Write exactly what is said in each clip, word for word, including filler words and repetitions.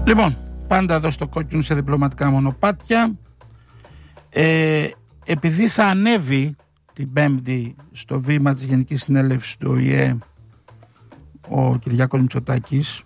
Λοιπόν, πάντα εδώ στο κόκκινο σε διπλωματικά μονοπάτια. Ε, επειδή θα ανέβει την Πέμπτη στο βήμα της Γενικής Συνέλευσης του Ο Η Ε ο Κυριάκος Μητσοτάκης,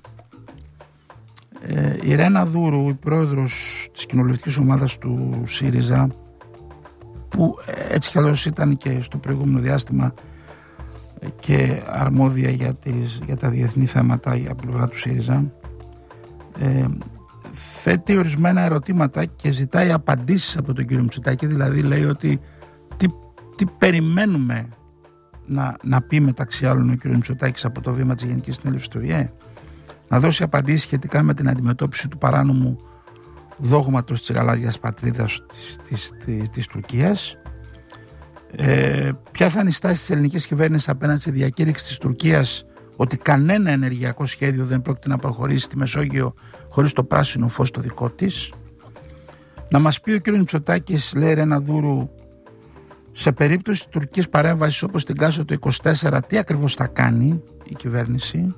ε, η Ρένα Δούρου, η πρόεδρος της κοινοβουλευτικής ομάδας του ΣΥΡΙΖΑ, που έτσι κι αλλιώς ήταν και στο προηγούμενο διάστημα και αρμόδια για, τις, για τα διεθνή θέματα από πλευρά του ΣΥΡΙΖΑ, ε, θέτει ορισμένα ερωτήματα και ζητάει απαντήσεις από τον κύριο Μητσοτάκη. Δηλαδή λέει ότι τι, τι περιμένουμε να, να πει μεταξύ άλλων ο κύριο Μητσοτάκης από το βήμα της Γενικής Συνέλευσης του Ο Η Ε, να δώσει απαντήσεις σχετικά με την αντιμετώπιση του παράνομου δόγματος της γαλάζιας πατρίδας της, της, της, της Τουρκίας. Ε, ποια θα είναι η στάση της ελληνικής κυβέρνησης απέναντι στη διακήρυξη της Τουρκίας ότι κανένα ενεργειακό σχέδιο δεν πρόκειται να προχωρήσει στη Μεσόγειο χωρίς το πράσινο φως το δικό της. Να μας πει ο κ. Μητσοτάκης, λέει Ρένα Δούρου, σε περίπτωση της τουρκικής παρέμβασης όπως την Κάσο το είκοσι τέσσερα, τι ακριβώς θα κάνει η κυβέρνηση,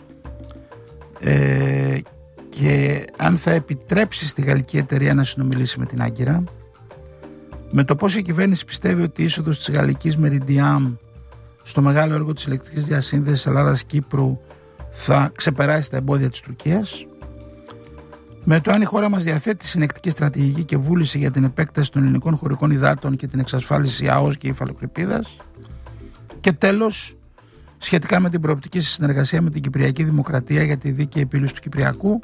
ε, και αν θα επιτρέψει στη γαλλική εταιρεία να συνομιλήσει με την Άγκυρα, με το πώς η κυβέρνηση πιστεύει ότι η είσοδος της γαλλικής Meridiam στο μεγάλο έργο της ηλεκτρικής διασύνδεσης Ελλάδας-Κύπρου θα ξεπεράσει τα εμπόδια της Τουρκίας, με το αν η χώρα μας διαθέτει συνεκτική στρατηγική και βούληση για την επέκταση των ελληνικών χωρικών υδάτων και την εξασφάλιση ΑΟΣ και υφαλοκρηπίδας, και τέλος σχετικά με την προοπτική συνεργασία με την Κυπριακή Δημοκρατία για τη δίκαιη επίλυση του Κυπριακού.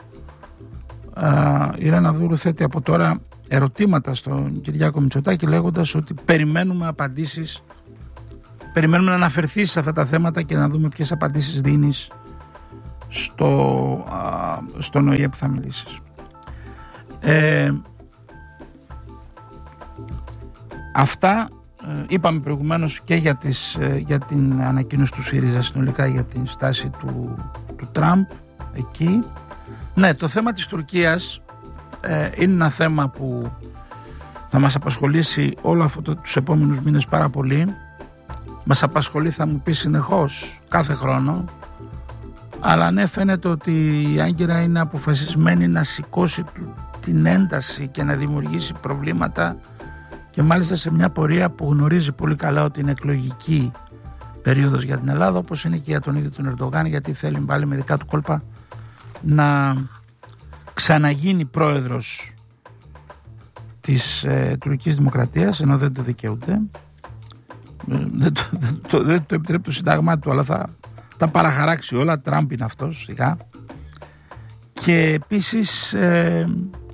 Η Ρένα Δούρου θέτει από τώρα ερωτήματα στον Κυριάκο Μητσοτάκη, λέγοντας ότι περιμένουμε απαντήσεις, περιμένουμε να αναφερθείς σε αυτά τα θέματα και να δούμε ποιες απαντήσεις δίνεις στο, α, στον Ο Η Ε που θα μιλήσεις. Ε, αυτά ε, είπαμε προηγουμένως και για, τις, ε, για την ανακοίνωση του ΣΥΡΙΖΑ συνολικά για την στάση του, του Τραμπ εκεί. Ναι, το θέμα της Τουρκίας ε, είναι ένα θέμα που θα μας απασχολήσει όλο αυτό το, τους επόμενους μήνες πάρα πολύ. Μας απασχολεί, θα μου πει, συνεχώς, κάθε χρόνο. Αλλά ναι, φαίνεται ότι η Άγκυρα είναι αποφασισμένη να σηκώσει την ένταση και να δημιουργήσει προβλήματα, και μάλιστα σε μια πορεία που γνωρίζει πολύ καλά ότι είναι εκλογική περίοδος για την Ελλάδα, όπως είναι και για τον ίδιο τον Ερντογάν, γιατί θέλει πάλι με δικά του κόλπα να ξαναγίνει πρόεδρος της ε, τουρκικής δημοκρατίας, ενώ δεν το δικαιούται. Ε, δεν, το, δεν, το, δεν το επιτρέπει το συντάγμα του, αλλά θα τα παραχαράξει όλα. Τραμπ είναι αυτός, σιγά. Και επίσης ε,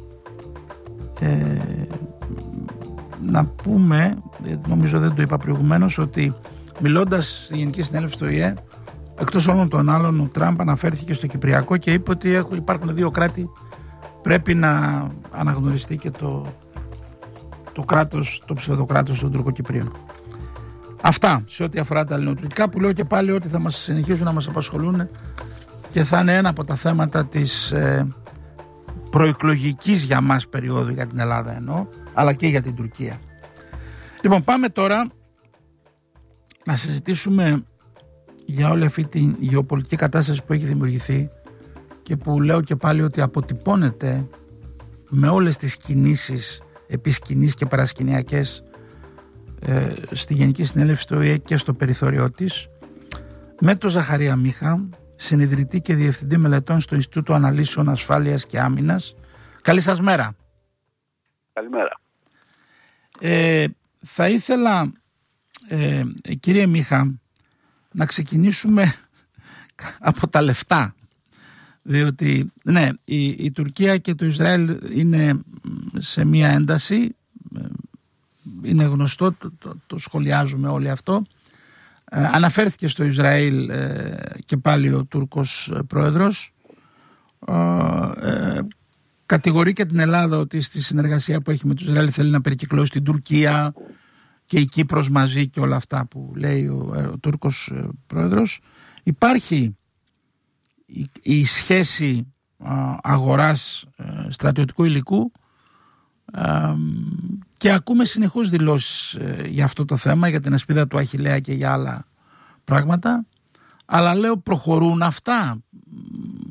ε, να πούμε, νομίζω δεν το είπα προηγουμένως, ότι μιλώντας στη Γενική Συνέλευση του Ο Η Ε, εκτός όλων των άλλων, ο Τραμπ αναφέρθηκε στο Κυπριακό και είπε ότι έχουν, υπάρχουν δύο κράτη, πρέπει να αναγνωριστεί και το, το κράτος, το ψευδοκράτος των Τουρκοκυπρίων. Αυτά σε ό,τι αφορά τα ελληνοτουρκικά, που λέω και πάλι ότι θα μας συνεχίζουν να μας απασχολούν και θα είναι ένα από τα θέματα της ε, προεκλογικής για μας περίοδου, για την Ελλάδα εννοώ, αλλά και για την Τουρκία. Λοιπόν, πάμε τώρα να συζητήσουμε για όλη αυτή την γεωπολιτική κατάσταση που έχει δημιουργηθεί και που λέω και πάλι ότι αποτυπώνεται με όλες τις κινήσεις επισκηνείς και παρασκηνιακές ε, στη Γενική Συνέλευση του Ο Η Ε και στο περιθώριό της, με τον Ζαχαρία Μίχα, συνιδρυτή και διευθυντή μελετών στο Ινστιτούτο Αναλύσεων Ασφάλειας και Άμυνας. Καλή σας μέρα. Καλημέρα. Ε, θα ήθελα, ε, κύριε Μίχα, να ξεκινήσουμε από τα λεφτά. Διότι, ναι, η, η Τουρκία και το Ισραήλ είναι σε μία ένταση. Είναι γνωστό, το, το, το σχολιάζουμε όλοι αυτό. Ε, αναφέρθηκε στο Ισραήλ ε, και πάλι ο Τούρκος πρόεδρος. Ε, ε, κατηγορεί και την Ελλάδα ότι στη συνεργασία που έχει με το Ισραήλ θέλει να περικυκλώσει την Τουρκία και η Κύπρος μαζί και όλα αυτά που λέει ο, ο Τούρκος πρόεδρος. Υπάρχει η, η σχέση α, αγοράς α, στρατιωτικού υλικού α, και ακούμε συνεχώς δηλώσεις α, για αυτό το θέμα, για την ασπίδα του Αχιλλέα και για άλλα πράγματα, αλλά λέω, προχωρούν αυτά,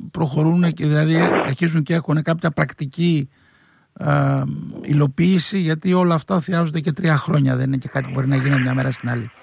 προχωρούν και δηλαδή αρχίζουν και έχουν κάποια πρακτική ε, υλοποίηση, γιατί όλα αυτά θειάζονται και τρία χρόνια, δεν είναι και κάτι που μπορεί να γίνει μια μέρα στην άλλη.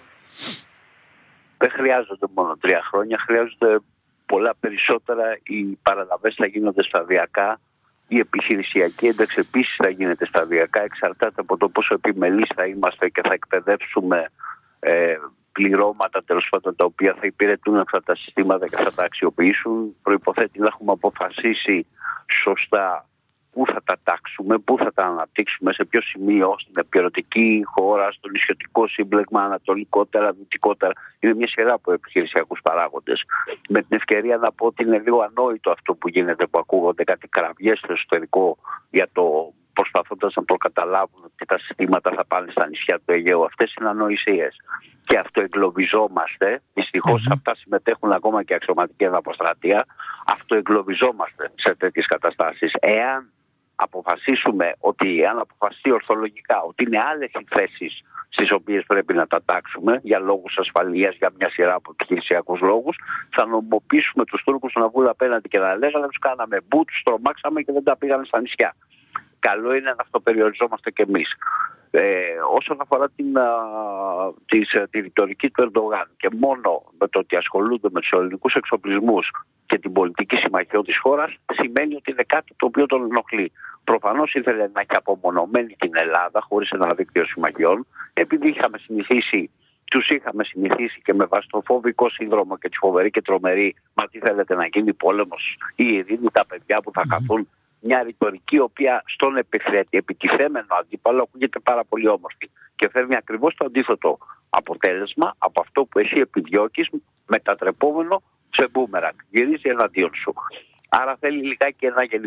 Δεν χρειάζονται μόνο τρία χρόνια, χρειάζονται πολλά περισσότερα. Οι παραλαβές θα γίνονται σταδιακά, η επιχειρησιακή ένταξη επίσης θα γίνεται σταδιακά, εξαρτάται από το πόσο επιμελείς θα είμαστε και θα εκπαιδεύσουμε ε, πληρώματα τέλος πάντων τα οποία θα υπηρετούν αυτά τα συστήματα και θα τα αξιοποιήσουν. Προϋποθέτει να έχουμε αποφασίσει σωστά πού θα τα τάξουμε, πού θα τα αναπτύξουμε, σε ποιο σημείο, στην επιερωτική χώρα, στο νησιωτικό σύμπλεγμα, ανατολικότερα, δυτικότερα. Είναι μια σειρά από επιχειρησιακούς παράγοντες. Με την ευκαιρία να πω ότι είναι λίγο ανόητο αυτό που γίνεται, που ακούγονται κάτι κραυγές στο εσωτερικό για το προσπαθώντας να προκαταλάβουν ότι τα συστήματα θα πάνε στα νησιά του Αιγαίου. Αυτές είναι ανοησίες. Και αυτοεγκλωβιζόμαστε. Δυστυχώς mm-hmm. αυτά συμμετέχουν ακόμα και αξιωματική αποστρατεία. Αυτοεγκλωβιζόμαστε σε τέτοιες καταστάσεις. Εάν αποφασίσουμε ότι, αν αποφασιστεί ορθολογικά ότι είναι άλλες οι θέσεις στις οποίες πρέπει να τα τάξουμε για λόγους ασφαλείας, για μια σειρά από επιχειρησιακούς λόγους, θα νομιμοποιήσουμε τους Τούρκους να βγουν απέναντι και να λέγανε τους κάναμε μπου, τους τρομάξαμε και δεν τα πήγανε στα νησιά. Καλό είναι να αυτοπεριοριζόμαστε κι εμείς. Ε, όσον αφορά την, α, της, τη ρητορική του Ερντογάν και μόνο με το ότι ασχολούνται με τους ελληνικούς εξοπλισμούς και την πολιτική συμμαχία της χώρας, σημαίνει ότι είναι κάτι το οποίο τον ενοχλεί. Προφανώς ήθελε να έχει απομονωμένη την Ελλάδα χωρίς ένα δίκτυο συμμαχιών, επειδή είχαμε συνηθίσει, τους είχαμε συνηθίσει και με βάση το φοβικό σύνδρομο και τη φοβερή και τρομερή, μα τι θέλετε να γίνει πόλεμος, η ειρήνη, τα παιδιά που θα χαθούν. Μια ρητορική η οποία στον επιθέτη, επιτιθέμενο αντίπαλο, ακούγεται πάρα πολύ όμορφη και φέρνει ακριβώς το αντίθετο αποτέλεσμα από αυτό που εσύ επιδιώκεις, μετατρεπόμενο σε μπούμεραγκ. Γυρίζει εναντίον σου. Άρα θέλει λιγάκι ένα